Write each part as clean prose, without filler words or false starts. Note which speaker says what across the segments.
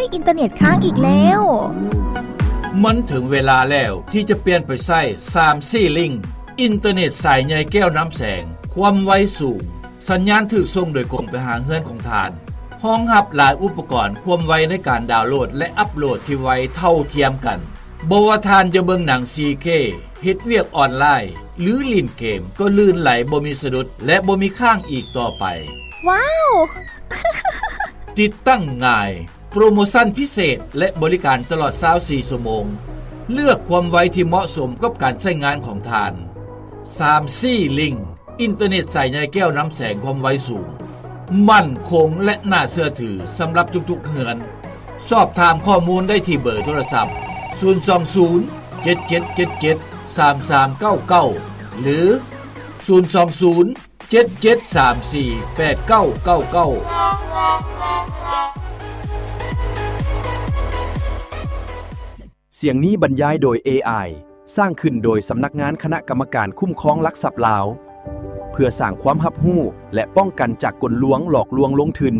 Speaker 1: ยอินเทอร์เน็ตค้างอีกแล้ว
Speaker 2: มันถึงเวลาแล้วที่จะเปลี่ยนไปใช้ 3C Link อินเทอร์เน็ตสายใหญ่แก้วน้ำแสงความไวสูงสัญญาณถูกส่งโดยกรงไปหาเฮือนของทานห้องรับหลายอุปกรณ์ความไวในการดาวน์โหลดและอัปโหลดที่ไวเท่าเทียมกันบ่ว่าทานจะเบิ่งหนัง 4K เฮ็ดเวียกออนไลน์หรือเล่นเกมก็ลื่นไหลบ่มีสะดุดและบ่มีค้างอีกต่อไป
Speaker 1: ว้าว
Speaker 2: ติดตั้งง่ายโปรโมชั่นพิเศษและบริการตลอด24ชั่วโมงเลือกความไวที่เหมาะสมกับการใช้งานของทาน 3C Link อินเทอร์เน็ตสายใหญ่แก้วน้ำแสงความไวสูงมั่นคงและน่าเชื่อถือสำหรับทุกๆเฮือนสอบถามข้อมูลได้ที่เบอร์โทรศัพท์020 7777 3399หรือ020 7734 8999
Speaker 3: เสียงนี้บรรยายโดย AI สร้างขึ้นโดยสำนักงานคณะกรรมการคุ้มครองลักทรัพย์ลาวเพื่อสร้างความรับรู้และป้องกันจากกลลวงหลอกลวงลงทุน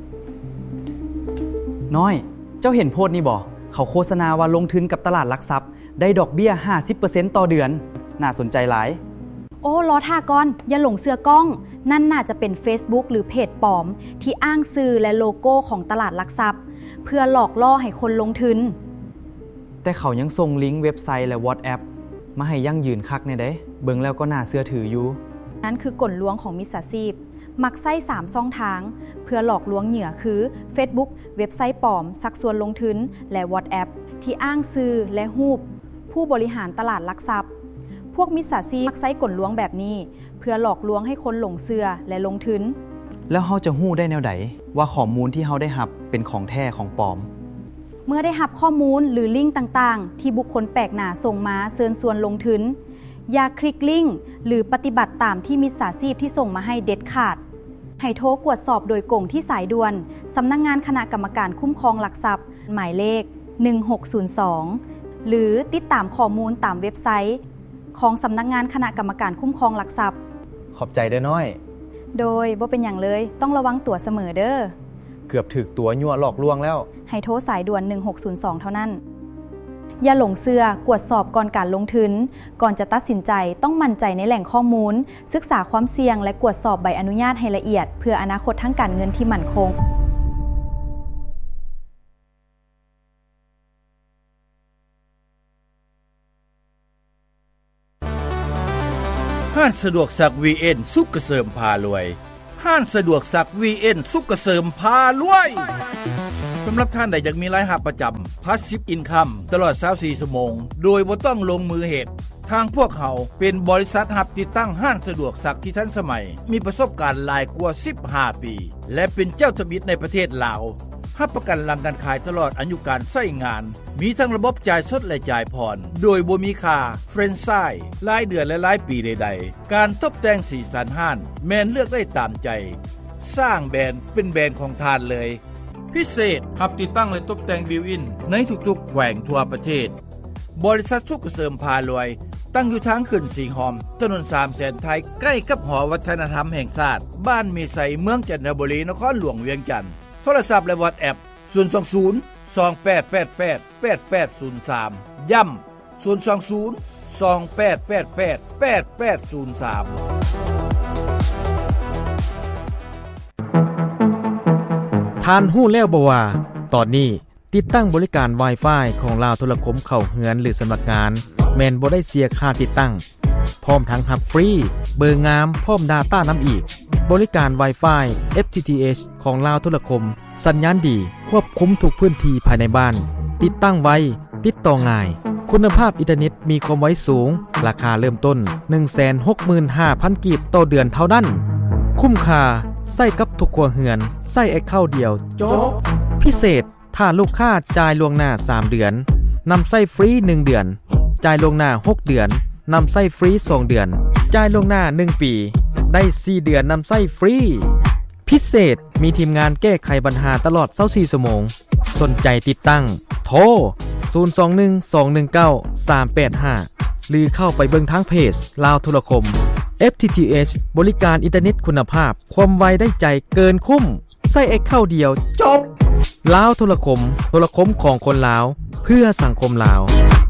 Speaker 4: น้อยเจ้าเห็นโพสต์นี่บ่เขาโฆษณาว่าลงทุนกับตลาดหลักทรัพย์ได้ดอกเบี้ย 50% ต่อเดือนน่าสนใจหลาย
Speaker 5: โอ้ล้อท่าก่อนอย่าหลงเสือกล้องนั่นน่าจะเป็น Facebook หรือเพจปลอมที่อ้างชื่อและโลโก้ของตลาดหลักทรัพย์เพื่อหลอกล่อให้คนลงทุน
Speaker 4: แต่เขายังส่งลิงก์เว็บไซต์และ WhatsApp มาให้ยั่งยืนคักแน่เด้เบิ่งแล้วก็น่าเชื่อถืออยู่
Speaker 5: นั่นคือกลลวงของมิจฉาชีพมักใช้3ช่องทางเพื่อหลอกลวงเหยื่อคือ Facebook เว็บไซต์ปลอมชักชวนลงทุนและ WhatsApp ที่อ้างชื่อและรูปผู้บริหารตลาดหลักทรัพย์พวกมิจฉาชีพมักใช้กลลวงแบบนี้เพื่อหลอกลวงให้คนหลงเชื่อและลงทุน
Speaker 4: แล้วเฮาจะฮู้ได้แนวใดว่าข้อมูลที่เฮาได้รับเป็นของแท้ของปลอม
Speaker 5: เมื่อได้รับข้อมูลหรือลิงก์ต่างๆที่บุคคลแปลกหน้าส่งมาเชิญชวนลงทุนอย่าคลิกลิงก์หรือปฏิบัติตามที่มิจฉาชีพที่ส่งมาให้เด็ดขาดให้โทรตรวจสอบโดยกงที่สายด่วนสำนักงานคณะกรรมการคุ้มครองหลักทรัพย์หมายเลข1602หรือติดตามข้อมูลตามเว็บไซต์ของสำนักงานคณะกรรมการคุ้มครองหลักทรัพย์
Speaker 4: ขอบใจเด้อน้อย
Speaker 5: โดยบ่เป็นหยังเลยต้องระวังตัวเสมอเด้อ
Speaker 4: เกือบถึกตัวยั่วหลอกลวงแล้ว
Speaker 5: ให้โทรสายด่วน1602เท่านั้นอย่าหลงเชื่อกวดสอบก่อนการลงทุนก่อนจะตัดสินใจต้องมั่นใจในแหล่งข้อมูลศึกษาความเสี่ยงและกวดสอบใบอนุญาตให้ละเอียดเพื่ออนาคตทางการเงินที่มั่นคง
Speaker 2: ห้างสะดวกซัก VN สุขเกษมพารวยห้างสะดวกซัก VN สุขเกษมพารวยสำหรับท่านใดอยากมีรายรับประจำ Passive Income ตลอด24ชั่วโมงโดยบ่ต้องลงมือเฮ็ดทางพวกเขาเป็นบริษัทรับติดตั้งห้างสะดวกซักที่ทันสมัยมีประสบการณ์หลายกว่า15ปีและเป็นเจ้าทะบิดในประเทศลาวรับประกันหลังการขายตลอดอายุการใช้งานมีทั้งระบบจ่ายสดและจ่ายผ่อนโดยบ่มีค่าเฟรนไชส์รายเดือนและรายปีใดๆการตกแต่งสีสันห้างแม่นเลือกได้ตามใจสร้างแบรนด์เป็นแบรนด์ของทานเลยพิเศษรับติดตั้งและตกแต่งบิวอินในทุกๆแขวงทั่วประเทศบริษัทสุขเกษมพารวยตั้งอยู่ทางขึ้นสีหอมถนน3แสนไทยใกล้กับหอวัฒนธรรมแห่งชาติบ้านมีไสเมืองจันทบุรีนครหลวงเวียงจันทน์โทรศัพท์และ WhatsApp 020 2888 8803ย้ำ020 2888 8803
Speaker 6: ท่านฮู้แล้วบ่ว่าตอนนี้ติดตั้งบริการ Wi-Fi ของลาวโทรคมเข้าเฮือนหรือสำนักงานแม่นบ่ได้เสียค่าติดตั้งพร้อมทั้งรับฟรีเบอร์งามพร้อม Data นำอีกบริการ Wi-Fi FTTH ของลาวโทรคมสัญญาณดีควบคุมทุกพื้นที่ภายในบ้านติดตั้งไวติดต่อง่ายคุณภาพอินเทอร์เน็ตมีความไวสูงราคาเริ่มต้น 165,000 กีบต่อเดือนเท่านั้นคุ้มค่าใส่กับทุกครัวเรือนใส่แอคเคาท์เดียวจบพิเศษถ้าลูกค้าจ่ายล่วงหน้า3เดือนนำใส่ฟรี1เดือนจ่ายล่วงหน้า6เดือนนำใส่ฟรี2เดือนจ่ายล่วงหน้า1ปีได้4เดือนนำใส่ฟรีพิเศษมีทีมงานแก้ไขปัญหาตลอด24ชั่วโมงสนใจติดตั้งโทร021219385หรือเข้าไปเบิ่งทางเพจลาวโทรคม FTTH บริการอินเทอร์เน็ตคุณภาพความไวได้ใจเกินคุ้มใส่แอคเคาท์เดียวจบลาวโทรคมของคนลาวเพื่อสังคมลาว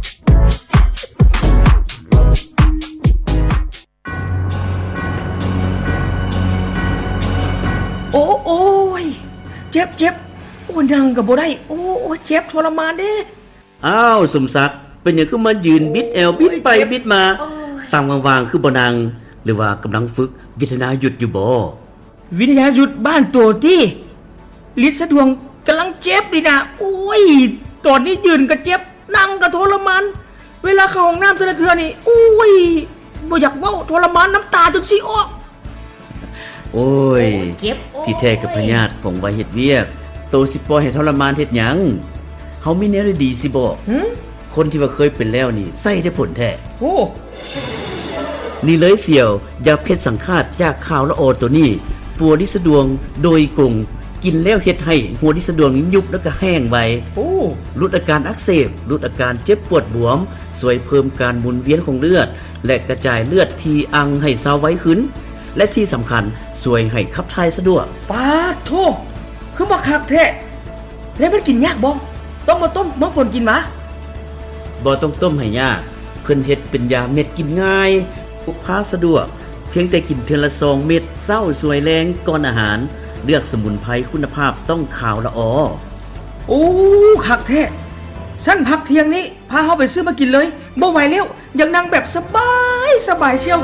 Speaker 1: โอ้ยเจ็บโอ้นั่งก็บ่ได้โอ้เจ็บทรมานเด้
Speaker 7: อ้าวสมศักดิ์เป็นหยังคือมายืนบิดแอวบิดไปบิดมาตามวางๆคือบ่นั่งหรือว่ากำลังฝึกวิทยายุทธอยู่บ่
Speaker 1: วิทยายุทธบ้านตัวติฤทธิ์สะดวงกำลังเจ็บดินะโอ้ยตอนนี้ยืนก็เจ็บนั่งก็ทรมานเวลาเข้าห้องน้ำแต่ละเทื่อนี่โอ้ยบ่อยากเว้าทรมานน้ำตาจนสิออก
Speaker 7: โอ้ยที่แท้กับพญาติของไว้เฮ็ดเวียกโตสิปล่อยให้ทรมานเฮ็ดหยังเฮามีแนวดีสิบ่คนที่ว่าเคยเป็นแล้วนี่ใส่ได้ผลแท้
Speaker 1: โอ้
Speaker 7: นี่เลยเสี่ยวยาเพชรสังฆาตจากข่าวละออตัวนี้ปัวดิสะดวงโดยกรุงกินแล้วเฮ็ดให้หัวดิสะดวงนี้ยุบแล้วก็แห้งไวลดอาการอักเสบลดอาการเจ็บปวดบวมช่วยเพิ่มการหมุนเวียนของเลือดและกระจายเลือดที่อังให้เซาไว้ขึ้นและที่สำคัญช่วยให้ขับถ่ายสะดวก
Speaker 1: ปาโธคือบ่คักแท้แล้วมันกินยากบ่ต้องมาต้มมาฝนกินหมา
Speaker 7: บ่ต้องต้มให้ยากเพิ่นเฮ็ดเป็นยาเม็ดกินง่ายพกพาสะดวกเพียงแต่กินเทื่อละ2เม็ดเช้าสวยแรงก่อนอาหารเลือกสมุนไพรคุณภาพต้องขาวละออ
Speaker 1: โอ้คักแท้ฉันพักเที่ยงนี้พาเฮาไปซื้อมากินเลยบ่ไหวแล้วอยากนั่งแบบสบายเชียว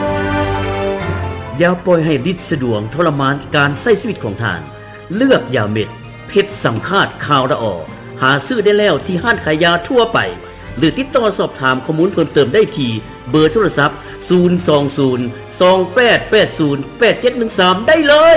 Speaker 7: อย่าปล่อยให้ฤทธิ์สะดวงทรมานการใช้ชีวิตของท่านเลือกยาเม็ดเพชรสังฆาตขาวละออหาซื้อได้แล้วที่ห้างขายยาทั่วไปหรือติดต่อสอบถามข้อมูลเพิ่มเติมได้ที่เบอร์โทรศัพท์02028808713ได้เลย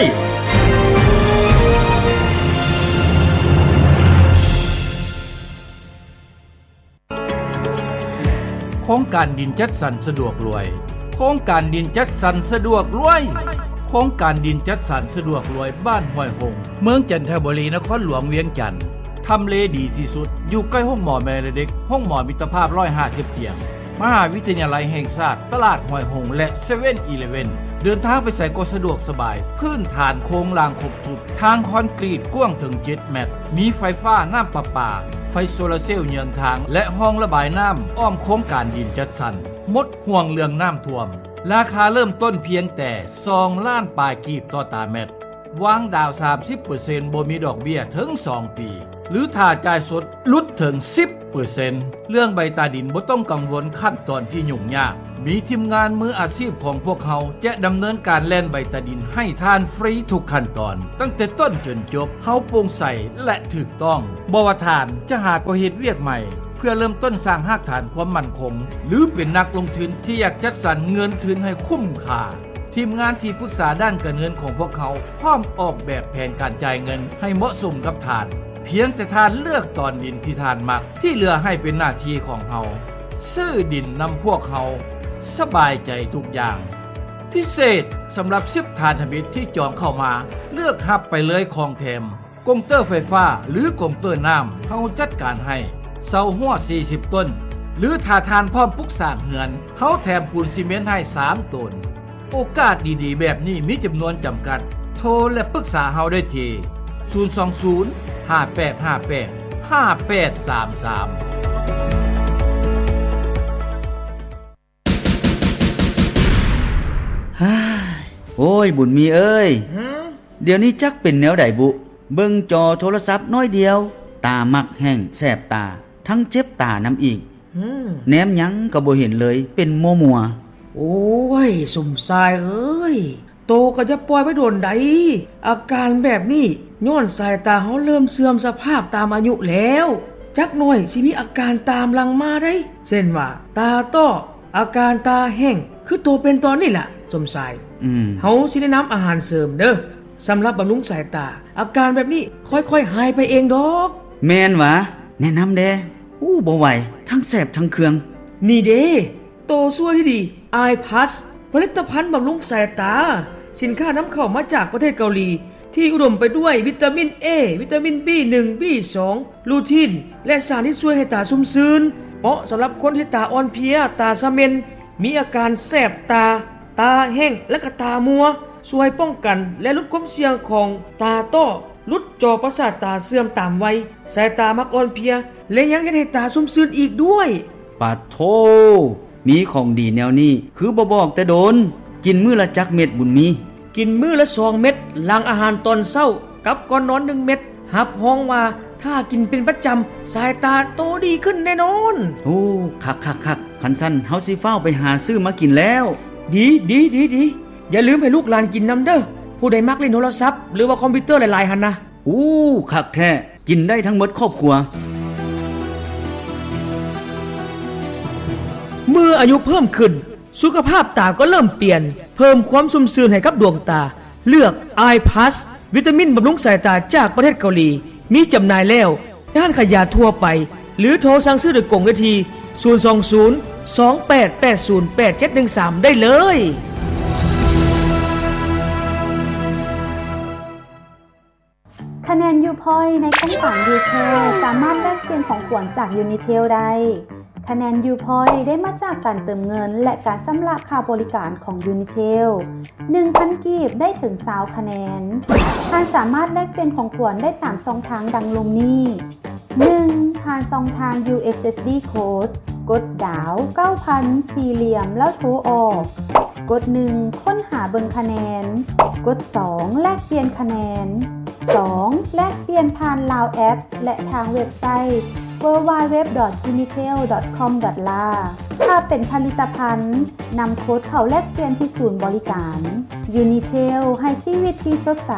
Speaker 2: โครงการดินจัดสรรสะดวกรวยโครงการดินจัดสรรสะดวกรวยโครงการดินจัดสรรสะดวกรวยบ้านห้วยหงเมืองจันทบุรีนครหลวงเวียงจันทน์ทำเลดีที่สุดอยู่ใกล้ห้องหมอแม่เด็กห้องหมอมิตรภาพ150เตียงมหาวิทยาลัยแห่งชาติตลาดห้วยหงและ7-11เดินทางไปใส่ก็สะดวกสบายพื้นฐานโครงรางครบสุดทางคอนกรีตกว้างถึง7เมตรมีไฟฟ้าน้ำประปาไฟโซลาร์เซลล์เยือนทางและห้องระบายน้ำอ้อมโครงการดินจัดสรรหมดห่วงเรื่องน้ำท่วมราคาเริ่มต้นเพียงแต่2ล้านปลายกีบต่อตารางเมตรวางดาว 30% บ่มีดอกเบี้ยถึง2ปีหรือถ้าจ่ายสดลดถึง 10% เรื่องใบตาดินบ่ต้องกังวลขั้นตอนที่ยุ่งยากมีทีมงานมืออาชีพของพวกเขาจะดำเนินการแล่นใบตาดินให้ทานฟรีทุกขั้นตอนตั้งแต่ต้นจนจบเฮาโปร่งใสและถูกต้องบ่ว่าทานจะหาก็เฮ็ดเวียกใหม่เพื่อเริ่มต้นสร้างรากฐานความมั่นคงหรือเป็นนักลงทุนที่อยากจัดสรรเงินทุนให้คุ้มค่าทีมงานที่ปรึกษาด้านการเงินของพวกเขาพร้อมออกแบบแผนการจ่ายเงินให้เหมาะสมกับทานเพียงแต่ทานเลือกตอนดินที่ทานมักที่เหลือให้เป็นหน้าที่ของเฮาซื้อดินนำพวกเขาสบายใจทุกอย่างพิเศษสำหรับ10ทานธมิตรที่จองเข้ามาเลือกรับไปเลยของแถมกงเตอร์ไฟฟ้าหรือกงเตอร์น้ำเฮาจัดการให้เสาหัว40ต้นหรือถ้าทานพร้อมปลูกสร้างเฮือนเฮาแถมปูนซีเมนต์ให้3ต้นโอกาสดีๆแบบนี้มีจำนวนจำกัดโทรและปรึกษาเฮาได้ที่
Speaker 7: โอ้ยบุญมีเอ้ยเดี๋ยวนี้จักเป็นแนวใดบุเบิ่งจอโทรศัพท์น้อยเดียวตามักแห้งแสบตาทั้งเจ็บตานำอีกแนมหยังก็บ่เห็นเลยเป็นมัว
Speaker 1: โอ้ยสมสายเอ้ยโตก็จะปล่อยไว้โดนใดอาการแบบนี้ย้อนสายตาเฮาเริ่มเสื่อมสภาพตามอายุแล้วจักหน่อยสิมีอาการตามหลังมาได้เช่นว่าตาต้ออาการตาแห้งคือโตเป็นตอนนี้ล่ะสมสายเฮาสิแนะนำอาหารเสริมเด้อสำหรับบำรุงสายตาอาการแบบนี้ค่อยๆหายไปเองดอก
Speaker 7: แม่นวะแนะนำเด้บ่ไหวทั้งแสบทั้งเคือง
Speaker 1: นี่เด้โตซั่วที่ดี iPass ผลิตภัณฑ์บำรุงสายตาสินค้านำเข้ามาจากประเทศเกาหลีที่อุดมไปด้วยวิตามิน A วิตามิน B1 B2 ลูทีนและสารที่ช่วยให้ตาชุ่มชื้นเหมาะสำหรับคนที่ตาอ่อนเพลียตาสะเม็นมีอาการแสบตาแห้งและก็ตามัวช่วยป้องกันและลดความเสี่ยงของตาต้อลุดจอประสาทตาเสื่อมตามวัยสายตามักอ่อนเพลียและยังเฮ็ดให้ตาซุ่มซื่นอีกด้วย
Speaker 7: ปัดโธมีของดีแนวนี้คือบ่บอกแต่โดนกินมื้อละจักเม็ดบุญมี
Speaker 1: กินมื้อละ2เม็ดหลังอาหารตอนเช้ากับก่อนนอน1เม็ดหับห้องว่าถ้ากินเป็นประจำสายตาโตดีขึ้นแน่นอน
Speaker 7: โอ้คักๆๆคันซั่นเฮาสิฟ้าวไปหาซื้อมากินแล้ว
Speaker 1: ดีอย่าลืมให้ลูกหลานกินนำเด้อผู้ใดมักเล่นโทรศัพท์หรือว่าคอมพิวเตอร์หลายๆหั่นนะ
Speaker 7: คักแท้กินได้ทั้งหมดครอบครัว
Speaker 1: เมื่ออายุเพิ่มขึ้นสุขภาพตาก็เริ่มเปลี่ยนเพิ่มความชุ่มชื่นให้กับดวงตาเลือก Eye Plus วิตามินบำรุงสายตาจากประเทศเกาหลีมีจำหน่ายแล้วในร้านขายยาทั่วไปหรือโทรสั่งซื้อโดยกล่องได้ที่02028808713ได้เลย
Speaker 8: คะแนน U-Point ในขั้นต่าง U-Tel สามารถแลกเปลี่ยนของขวัญจาก Unitel ได้คะแนน U-Point ได้มาจากการเติมเงินและการชำระค่าบริการของ Unitel 1,000 กีบได้ถึง20คะแนนท่านสามารถแลกเปลี่ยนของขวัญได้ตามช่องทางดังลงนี้ 1. ผ่านช่องทาง USSD Code กดดาว 9,000 สี่เหลี่ยมแล้วโทรออกกด 1 ค้นหาเบิ่งคะแนนกด 2 แลกเปลี่ยนคะแนน 2. แลกเปลี่ยนผ่าน Lao App และทางเว็บไซต์ www.unitel.com.la ถ้าเป็นผลิตภัณฑ์นำโค้ดเข้าแลกเปลี่ยนที่ศูนย์บริการ Unitel ให้ชีวิตที่สดใส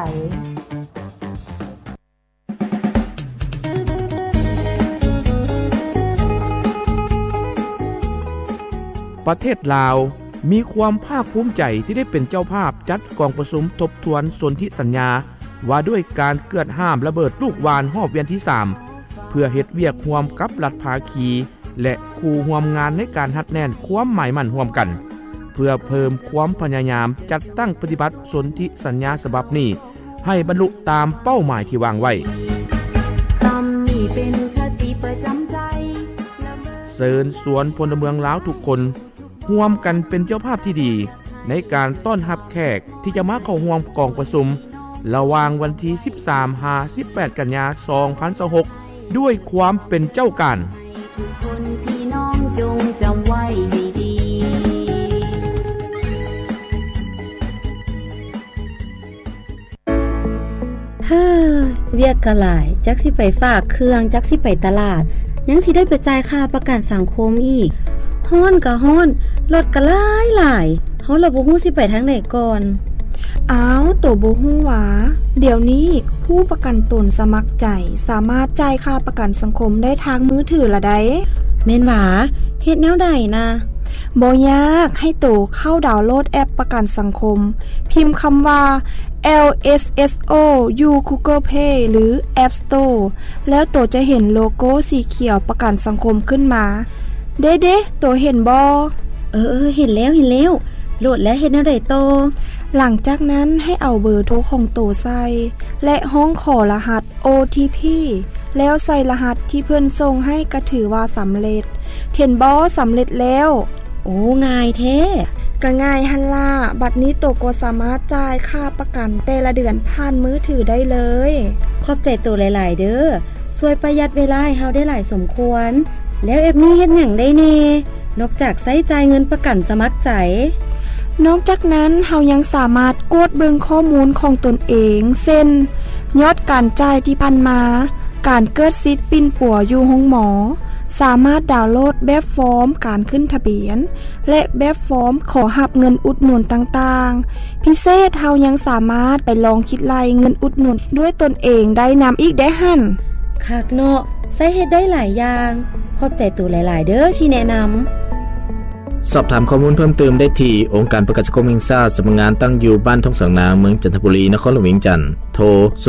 Speaker 9: ประเทศลาวมีความภาคภูมิใจที่ได้เป็นเจ้าภาพจัดกองประชุมทบทวนสนธิสัญญาว่าด้วยการเกิดห้ามระเบิดลูกวานรอบเวียนที่3เพื่อเฮ็ดเวียกร่วมกับรัฐภาคีและคู่ร่วมงานในการฮัดแน่นความหมายมั่นร่วมกันเพื่อเพิ่มความพยายามจัดตั้งปฏิบัติสนธิสัญญาฉบับนี้ให้บรรลุตามเป้าหมายที่วางไว้เชิญชวนพลเมืองลาวทุกคนร่วมกันเป็นเจ้าภาพที่ดีในการต้อนรับแขกที่จะมาเข้าร่วมกองประชุมระหว่างวันที่ 13-18 กันยายน 2026 ด้วยความเป็นเจ้าการ
Speaker 8: ทุกคนพี่น้องจงจำไว้ให้ดีเวียกกะหลายจักสิไปฝากเครื่องจักสิไปตลาดยังสิได้ไปจ่ายค่าประกันสังคมอีกฮ้อนก็ฮ้อนรถก็หลายเฮาละบ่ฮู้สิไปทางไหนก่อน
Speaker 10: อ้าวโตบ่ฮู้หวาเดี๋ยวนี้ผู้ประกันตนสมัครใจสามารถจ่ายค่าประกันสังคมได้ทางมือถือละได้
Speaker 8: แม่นหวาเฮ็ดแนวใดนะ
Speaker 10: บ่ยากให้โตเข้าดาวน์โหลดแอปประกันสังคมพิมพ์คำว่า LSSO อยู่ Google Play หรือ App Store แล้วโตจะเห็นโลโก้สีเขียวประกันสังคมขึ้นมาเด้ๆโตเห็นบ่
Speaker 8: เห็นแล้วโหลดแล้วเห็นแนวใดโต
Speaker 10: หลังจากนั้นให้เอาเบอร์โทรของโตใส่และห้องขอรหัส OTP แล้วใส่รหัสที่เพิ่นส่งให้ก็ถือว่าสำเร็จเห็นบ่สำเร็จแล้ว
Speaker 8: โอ้ง่ายแท้
Speaker 10: ก็ง่ายหั่นล่ะบัดนี้โตก็สามารถจ่ายค่าประกันแต่ละเดือนผ่านมือถือได้เลย
Speaker 8: ขอบใจโตหลายๆเด้อช่วยประหยัดเวลาให้เฮาได้หลายสมควรแล้วแอปนี้เฮ็ดหยังได้แน่นอกจากใช้จ่ายเงินประกันสมัครใจ
Speaker 10: นอกจากนั้นเฮายังสามารถกดเบิ่งข้อมูลของตนเองเช่นยอดการจ่ายที่ผ่านมาการเกิดสิทธิ์ปิ่นปัวอยู่ห้องหมอสามารถดาวน์โหลดแบบฟอร์มการขึ้นทะเบียนและแบบฟอร์มขอรับเงินอุดหนุนต่างๆพิเศษเฮายังสามารถไปลองคิดรายเงินอุดหนุนด้วยตนเองได้นำอีกได้หั่น
Speaker 8: คักเนาะใช้เฮ็ดได้หลายอย่างขอบใจตัวหลายๆเด้อที่แนะนำ
Speaker 6: สอบถามข้อมูลเพิ่มเติมได้ที่องค์การประกันสังคมแห่งชาติสำนักงานตั้งอยู่บ้านทุ่งสังนาเมืองจันทบุรีนครหลวงเวียงจันทร์โทร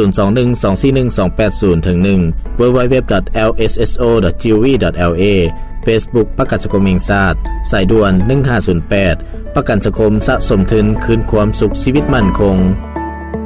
Speaker 6: 0212412280-1 www.lsso.gov.la Facebook ประกันสังคมแห่งชาติสายด่วน1508ประกันสังคมสะสมทุนคืนความสุขชีวิตมั่นคง